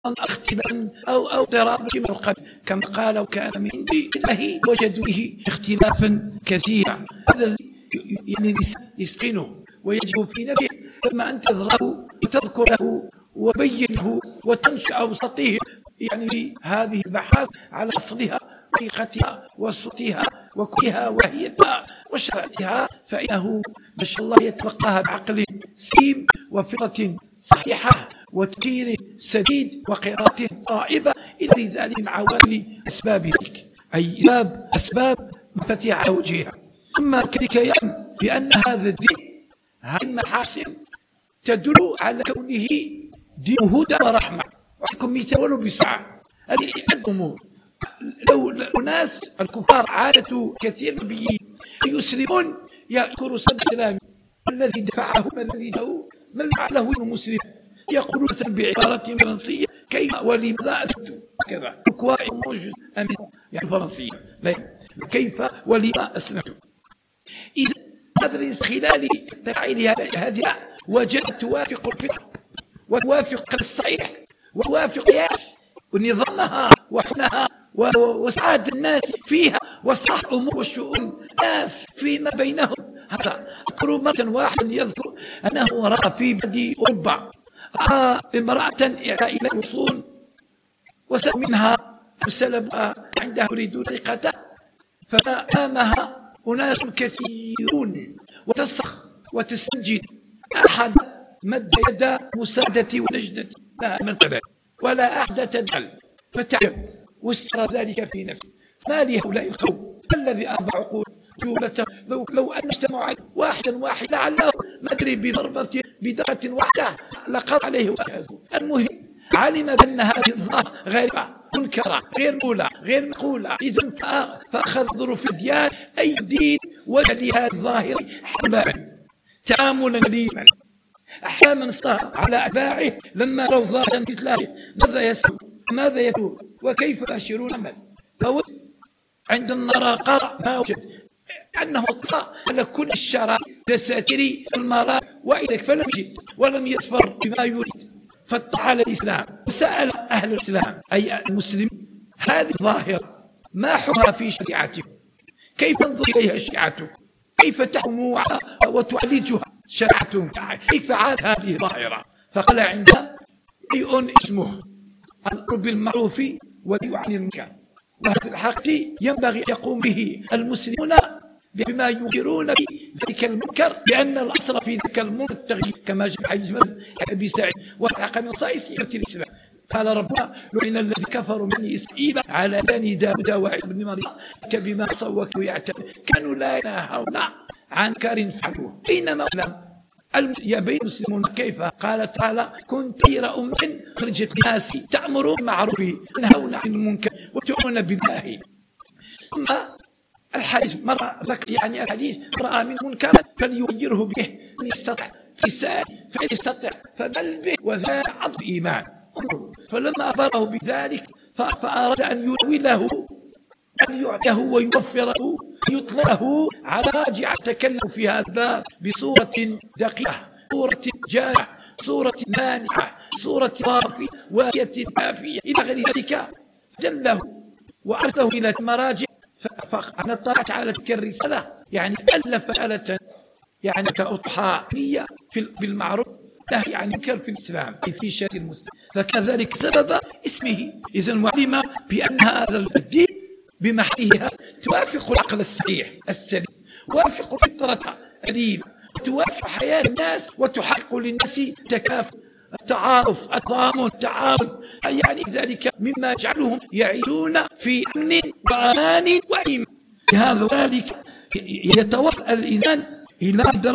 اختلاف أو اضطراب من القلب، كما قال وكان من عند الله وجدوا به اختلافا كثيرا. هذا يعني يسكنه ويجب في نفسه لما أن تظهره وتذكره وبينه وتنشأ أوسطه، يعني هذه البحث على أصلها وحقيقتها وصوتها وكلها وهيتها وشرعتها، فإنه ما شاء الله يتلقاها بعقل سليم وفطرة صحيحة وتفكير سديد وقراءة طائبة إلى ذلك من عوامل أسباب ذلك، أي أسباب منفتحة على وجهها. أما كذلك يعلم بأن هذا الدين هذه المحاسن تدل على كونه دين هدى ورحمة. وعندكم مثال ولو بسرعة هذه الأمور. لو الناس الكفار عادة كثير نبيين يسلمون يذكر سبب الإسلام الذي دفعه من فعله المسلم، يقول مثلا بعبارة فرنسية كيف ولماذا أسلمت كذا يعني فرنسية كيف ولماذا أسلمت. إذا أدرس خلال تفعيل هذه وجدت توافق الفطرة وتوافق الصحيح وتوافق القياس ونظامها وحنها وسعادة الناس فيها وصح أمور وشؤون الناس فيما بينهم. هذا أذكر مرة واحد يذكر أنه رأى في بلاد أوروبا رأى امرأة إلى الوصول وسأل منها وسلبها عندها يريدون طريقته، فأمامها أناس كثيرون وتصرخ وتسجد، أحد مد يد مساعدتي ونجدتي لا مثلا ولا أحد تدعل، فتعجب واسترى ذلك في نفسه، ما لهؤلاء القوم الذي أربع عقول جوبة لو أن اجتمعوا واحدا لعله ما أدري بدقة واحدة لقضى عليه وجهه. المهم علم بأن هذه الظاهرة غير منكرة غير مولى غير مقولة، إذن فأخذ ظروف الديان أي دين وجد لهذه الظاهرة حبابا تعاملا ليما. أحيانا صار على أتباعه لما رأوا ظاهرا مثله ماذا يسأل ماذا يقول وكيف يباشرون عمل، عندما قرأ ما وجد أنه طلع على كل الشرائع دساتير المرأة وإذا فلم يجد ولم يظفر بما يريد، فاطلع على الإسلام وسأل أهل الإسلام أي المسلم هذه الظاهرة ما حكمها في شريعتكم، كيف تنظر إليها شريعتكم، كيف تحكم وتعالجها شريعتكم، كيف عاد هذه الظاهرة. فقال عندها شيء اسمه الأمر بالمعروف والنهي عن المنكر، وهذا الحق ينبغي يقوم به المسلمون بما ينكرون ذلك المنكر، لأن الأصل في ذلك المنكر التغيير كما جاء حديث أبي سعيد وحق من خصائص الإسلام. قال ربنا لعن الذين كفروا من بني إسرائيل على بني داود وعيسى بن مريم بما عصوا وكانوا يعتدون كانوا لا ينهون عن منكر فعلوه. حينما يا بين المسلمون كيف قال تعالى كنت خير أمة خرجت للناس تأمرون بالمعروف وتنهون عن المنكر وتؤمنون بالله. ثم الحديث مرة يعني الحديث رأى من منكر فليغيره به من يستطع فإن يستطع فبل به وذا عضو الإيمان. فلما أخبره بذلك فأراد أن ينوله أن يعطيه ويوفره يطلقه على راجع تكلم في هذا الباب بصورة دقيقة، صورة جامعة، صورة مانعة، صورة واقفة وآية كافية إلى غير ذلك، دله وأرده إلى المراجع. فأنا اطلعت على تلك الرسالة يعني ألف مسألة يعني كأضحى بالمعروف نهي عن المنكر في الإسلام في شريعة المسلم، فكذلك سبب اسمه. إذن معلم بأن هذا الدين بمحلها توافق العقل الصحيح السليم، توافق الفطرة السليمة، توافق حياة الناس وتحقق للناس تكافؤ التعارف التضامن التعاون، يعني ذلك مما يجعلهم يعيشون في أمن وأمان وإيمان. لهذا ذلك يتوصل الإنسان إلى